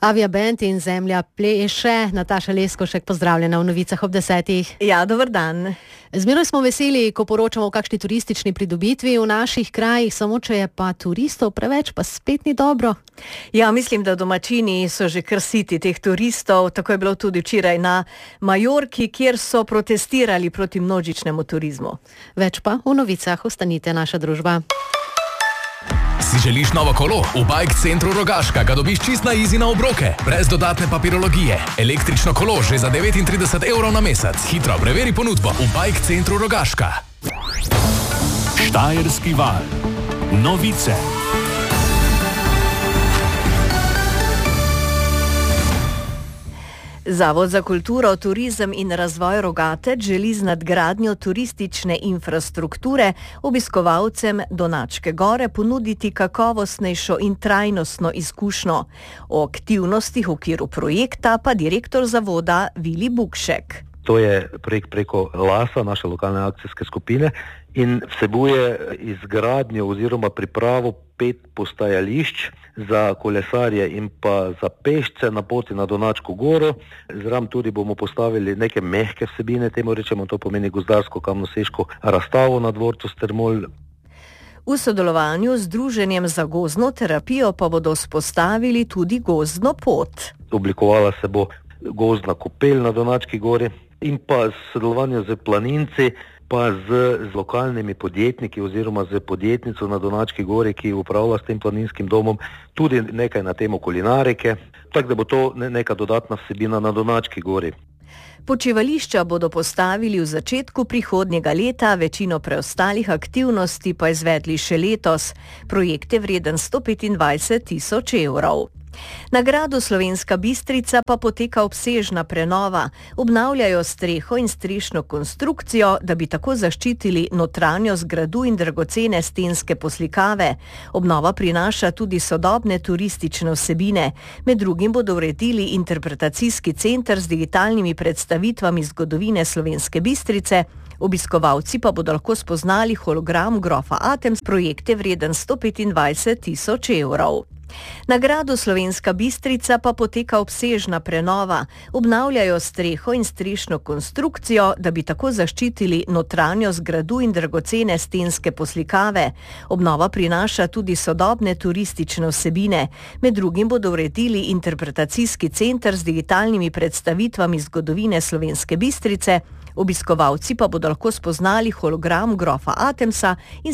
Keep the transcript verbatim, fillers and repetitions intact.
Avia Band in Zemlja pleše. Nataša Leskošek, pozdravljena v novicah ob desetih. Ja, dober dan. Zmeraj smo veseli, ko poročamo o kakšni turistični pridobitvi v naših krajih, samo če je pa turistov preveč, pa spet ni dobro. Ja, mislim, da domačini so že kar siti teh turistov. Tako je bilo tudi včeraj na Majorki, kjer so protestirali proti množičnemu turizmu. Več pa v novicah. Ostanite naša družba. Si želiš novo kolo? V Bike Centru Rogaška ga dobiš čist na izi na obroke, brez dodatne papirologije. Električno kolo že za devetintrideset evrov na mesec. Hitro preveri ponudbo v Bike Centru Rogaška. Štajerski val. Novice. Zavod za kulturo, turizem in razvoj Rogatec želi z nadgradnjo turistične infrastrukture obiskovalcem Donačke gore ponuditi kakovostnejšo in trajnostno izkušnjo. O aktivnostih v okviru projekta pa direktor zavoda Vili Bukšek. To je projekt preko Lasa, naše lokalne akcijske skupine, in vsebuje izgradnjo oziroma pripravo pet postajališč za kolesarje in pa za pešce na poti na Donačko goro. Zraven tudi bomo postavili neke mehke vsebine, temu rečemo, to pomeni gozdarsko kamnoseško razstavo na dvorcu Strmol. V sodelovanju z Združenjem za gozdno terapijo pa bodo vzpostavili tudi gozdno pot. Oblikovala se bo gozdna kopel na Donački gori in pa sodelovanje z planinci, pa z, z lokalnimi podjetniki oziroma z podjetnico na Donački gori, ki upravlja s tem planinskim domom, tudi nekaj na temo kulinarike, tako da bo to neka dodatna vsebina na Donački gori. Počivališča bodo postavili v začetku prihodnjega leta, večino preostalih aktivnosti pa izvedli še letos. Projekt je vreden sto petindvajset tisoč evrov. Na gradu Slovenska Bistrica pa poteka obsežna prenova. Obnavljajo streho in strešno konstrukcijo, da bi tako zaščitili notranjost gradu in dragocene stenske poslikave. Obnova prinaša tudi sodobne turistične vsebine. Med drugim bodo uredili interpretacijski center z digitalnimi predstavitvami zgodovine Slovenske Bistrice. Obiskovalci pa bodo lahko spoznali hologram grofa Atems, projekt je vreden sto petindvajset tisoč evrov. Na gradu Slovenska Bistrica pa poteka obsežna prenova. Obnavljajo streho in strešno konstrukcijo, da bi tako zaščitili notranjost gradu in dragocene stenske poslikave. Obnova prinaša tudi sodobne turistične vsebine. Med drugim bodo uredili interpretacijski center z digitalnimi predstavitvami zgodovine Slovenske Bistrice. Obiskovalci pa bodo lahko spoznali hologram grofa Atemsa in